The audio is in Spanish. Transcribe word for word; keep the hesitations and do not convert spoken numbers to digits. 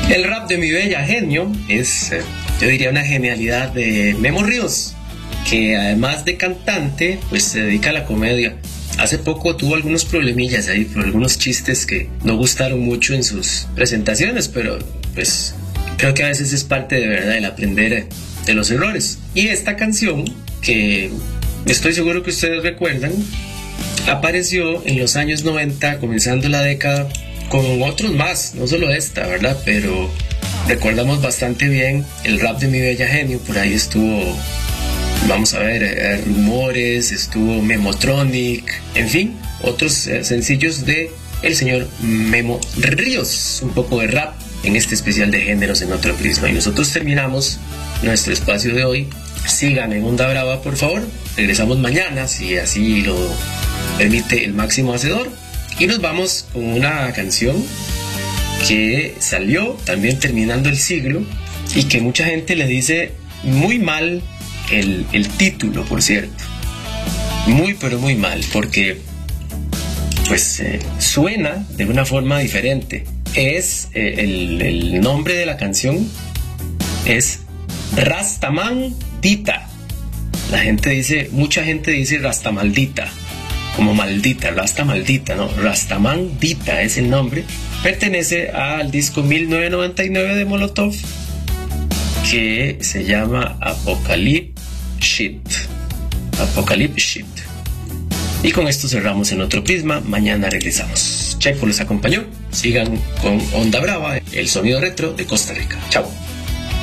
El rap de Mi Bella Genio es, eh, yo diría, una genialidad de Memo Ríos, que además de cantante, pues se dedica a la comedia. Hace poco tuvo algunos problemillas ahí por algunos chistes que no gustaron mucho en sus presentaciones, pero pues creo que a veces es parte de verdad el aprender de los errores. Y esta canción, que estoy seguro que ustedes recuerdan, apareció en los años noventa, comenzando la década, con otros más, no solo esta, ¿verdad? Pero recordamos bastante bien el rap de Mi Bella Genio. Por ahí estuvo, vamos a ver, eh, Rumores, estuvo Memotronic, en fin, otros eh, sencillos de el señor Memo Ríos. Un poco de rap en este especial de géneros en otro prisma. Y nosotros terminamos nuestro espacio de hoy. Sigan en Onda Brava, por favor. Regresamos mañana, si así lo permite el máximo hacedor. Y nos vamos con una canción que salió también terminando el siglo y que mucha gente le dice muy mal el, el título, por cierto. Muy, pero muy mal, porque pues eh, suena de una forma diferente. Es eh, el, el nombre de la canción es Rastamandita. La gente dice, mucha gente dice Rastamaldita, como maldita, Rasta maldita, no, Rastamandita es el nombre. Pertenece al disco mil novecientos noventa y nueve de Molotov, que se llama Apocalypse Shit. Apocalypse Shit. Y con esto cerramos en otro prisma. Mañana regresamos. Checo les acompañó. Sigan con Onda Brava, el sonido retro de Costa Rica. Chao.